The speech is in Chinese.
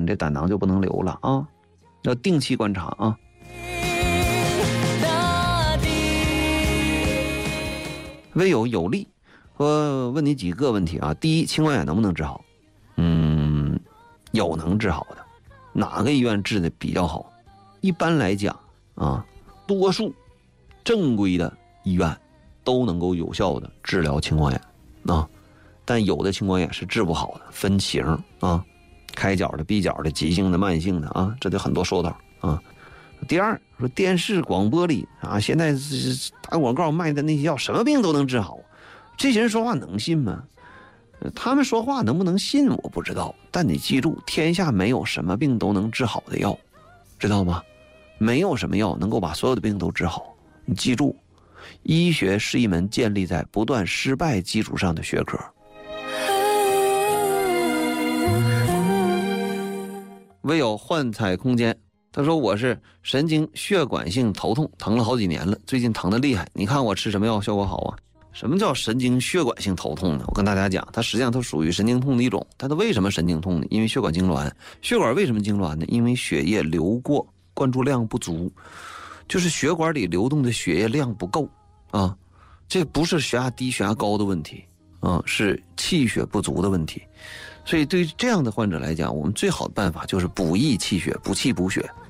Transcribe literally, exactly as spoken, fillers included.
你这胆囊就不能留了啊，要定期观察啊。唯有有利，我问你几个问题啊。第一，青光眼能不能治好？嗯，有能治好的。哪个医院治的比较好？一般来讲啊，多数正规的医院都能够有效的治疗青光眼啊，但有的青光眼是治不好的，分型啊，开角的、闭角的、急性的、慢性的啊，这就很多说道啊。第二，说电视广播里啊，现在打广告卖的那些药，什么病都能治好，这些人说话能信吗？他们说话能不能信我不知道，但你记住，天下没有什么病都能治好的药，知道吗？没有什么药能够把所有的病都治好。你记住，医学是一门建立在不断失败基础上的学科。唯有幻彩空间，他说我是神经血管性头痛，疼了好几年了，最近疼得厉害，你看我吃什么药效果好啊？什么叫神经血管性头痛呢？我跟大家讲，它实际上它属于神经痛的一种。它的为什么神经痛呢？因为血管痉挛。血管为什么痉挛呢？因为血液流过，灌注量不足，就是血管里流动的血液量不够啊。这不是血压低血压高的问题啊，是气血不足的问题。所以对于这样的患者来讲，我们最好的办法就是补益气血，补气补血。